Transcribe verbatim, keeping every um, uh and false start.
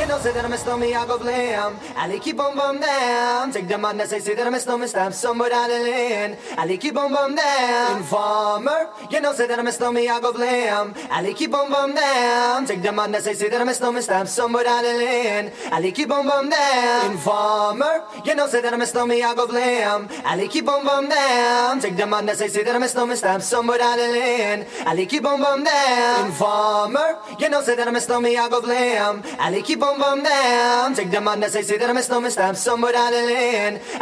you know say that I'm a stormy, I go blam. Ali keep on bum down. Take the man that say, say that I'm a stormy, stab somebody out of land. Ali keep on bum down. Informer, you know say that I'm a stormy, I go blam. Ali keep on bum down. Take the man that say, say that I'm a stormy, stab somebody out of land. Ali keep on bum down. Informer, you know say that I'm a stormy, I go blam. Ali keep on bum down. Take the man that say, say that I'm a stormy, stab somebody out of land. Ali keep on bum down. Informer, you know say that I'm a stormy, I go blam. Ali keep on bum down. Take the man that say, say that I'm a stormy, stab somebody out of land.